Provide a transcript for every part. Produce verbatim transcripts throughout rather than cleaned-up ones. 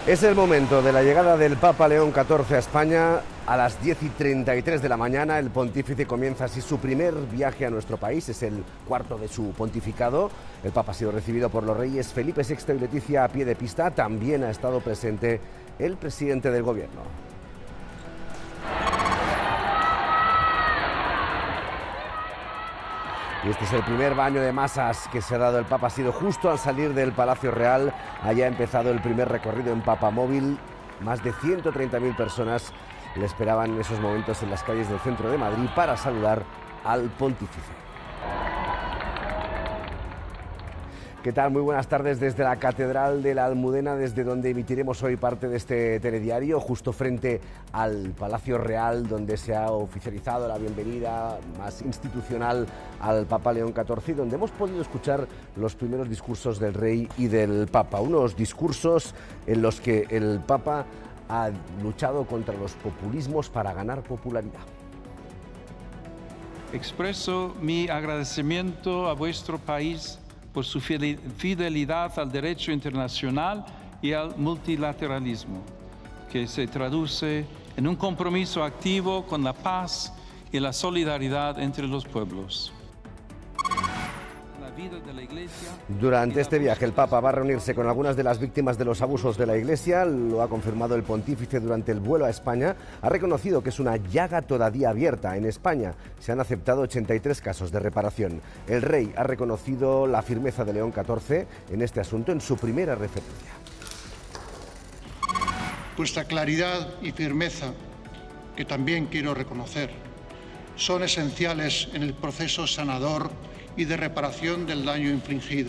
Es el momento de la llegada del Papa León catorce a España. A las diez y treinta y tres de la mañana el pontífice comienza así su primer viaje a nuestro país. Es el cuarto de su pontificado. El Papa ha sido recibido por los reyes Felipe sexto y Leticia a pie de pista. También ha estado presente el presidente del gobierno. Y este es el primer baño de masas que se ha dado el Papa. Ha sido justo al salir del Palacio Real. Allá ha empezado el primer recorrido en Papamóvil. Más de ciento treinta mil personas le esperaban en esos momentos en las calles del centro de Madrid para saludar al pontífice. ¿Qué tal? Muy buenas tardes desde la Catedral de la Almudena, desde donde emitiremos hoy parte de este telediario, justo frente al Palacio Real, donde se ha oficializado la bienvenida más institucional al Papa León catorce, y donde hemos podido escuchar los primeros discursos del Rey y del Papa. Unos discursos en los que el Papa ha luchado contra los populismos para ganar popularidad. Expreso mi agradecimiento a vuestro país por su fidelidad al derecho internacional y al multilateralismo, que se traduce en un compromiso activo con la paz y la solidaridad entre los pueblos. Durante este viaje el Papa va a reunirse con algunas de las víctimas de los abusos de la Iglesia. Lo ha confirmado el pontífice durante el vuelo a España. Ha reconocido que es una llaga todavía abierta. En España se han aceptado ochenta y tres casos de reparación. El Rey ha reconocido la firmeza de León catorce en este asunto en su primera referencia. Vuestra claridad y firmeza, que también quiero reconocer, son esenciales en el proceso sanador y de reparación del daño infligido.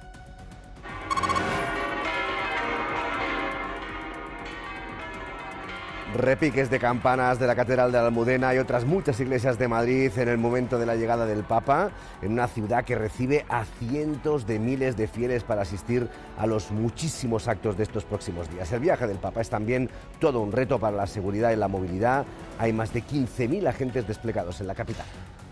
Repiques de campanas de la Catedral de la Almudena y otras muchas iglesias de Madrid en el momento de la llegada del Papa, en una ciudad que recibe a cientos de miles de fieles para asistir a los muchísimos actos de estos próximos días. El viaje del Papa es también todo un reto para la seguridad y la movilidad. Hay más de quince mil agentes desplegados en la capital.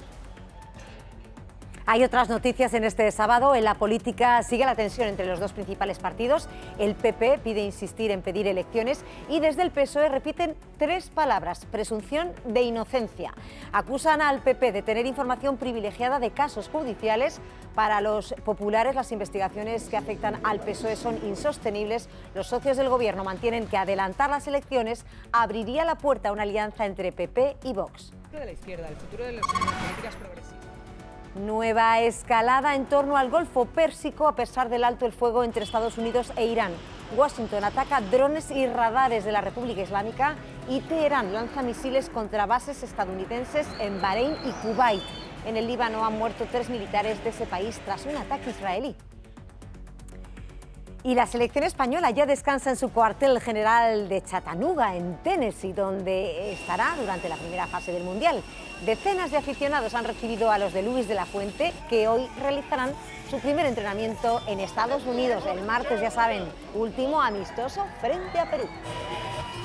Hay otras noticias en este sábado. En la política sigue la tensión entre los dos principales partidos. El P P pide insistir en pedir elecciones y desde el P S O E repiten tres palabras: presunción de inocencia. Acusan al P P de tener información privilegiada de casos judiciales. Para los populares, las investigaciones que afectan al P S O E son insostenibles. Los socios del gobierno mantienen que adelantar las elecciones abriría la puerta a una alianza entre P P y Vox. De la izquierda, el futuro de las políticas progresistas. Nueva escalada en torno al Golfo Pérsico a pesar del alto el fuego entre Estados Unidos e Irán. Washington ataca drones y radares de la República Islámica y Teherán lanza misiles contra bases estadounidenses en Bahrein y Kuwait. En el Líbano han muerto tres militares de ese país tras un ataque israelí. Y la selección española ya descansa en su cuartel general de Chattanooga, en Tennessee, donde estará durante la primera fase del Mundial. Decenas de aficionados han recibido a los de Luis de la Fuente, que hoy realizarán su primer entrenamiento en Estados Unidos. El martes, ya saben, último amistoso frente a Perú.